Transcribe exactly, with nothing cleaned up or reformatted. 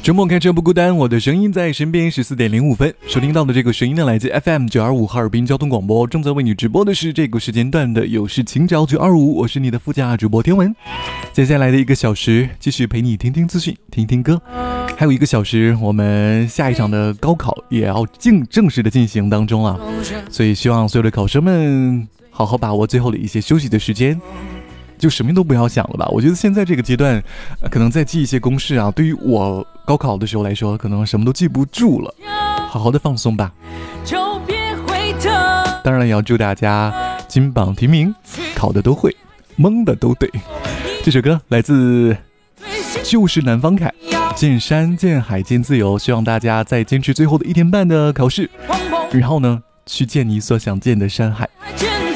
周末开车不孤单，我的声音在身边。十四点零五分，收听到的这个声音呢，来自 F M 九二五哈尔滨交通广播，正在为你直播的是这个时间段的有事情找九二五，我是你的副驾主播天文。接下来的一个小时，继续陪你听听资讯，听听歌。还有一个小时，我们下一场的高考也要正正式的进行当中了，所以希望所有的考生们好好把握最后的一些休息的时间。就什么都不要想了吧，我觉得现在这个阶段、呃、可能在记一些公式啊，对于我高考的时候来说可能什么都记不住了，好好的放松吧。当然了，也要祝大家金榜题名，考的都会，蒙的都对。这首歌来自就是南方凯，见山见海见自由，希望大家在坚持最后的一天半的考试，然后呢去见你所想见的山海。